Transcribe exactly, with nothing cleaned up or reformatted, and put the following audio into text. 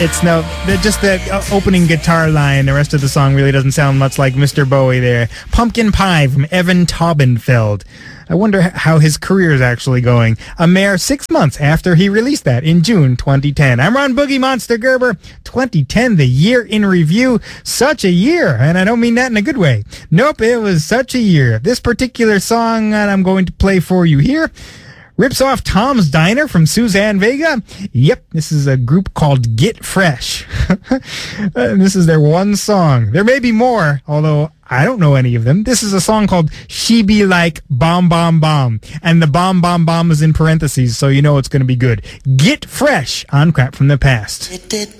It's no, the, just the uh, opening guitar line. The rest of the song really doesn't sound much like Mister Bowie there. Pumpkin Pie from Evan Taubenfeld. I wonder how his career is actually going. A mere six months after he released that in June twenty ten. I'm Ron Boogie Monster Gerber. twenty ten, the year in review. Such a year, and I don't mean that in a good way. Nope, it was such a year. This particular song that I'm going to play for you here rips off Tom's Diner from Suzanne Vega. Yep, this is a group called Get Fresh. And this is their one song. There may be more, although I don't know any of them. This is a song called She Be Like Bomb Bomb Bomb. And the bomb bomb bomb is in parentheses, so you know it's going to be good. Get Fresh on Crap from the Past.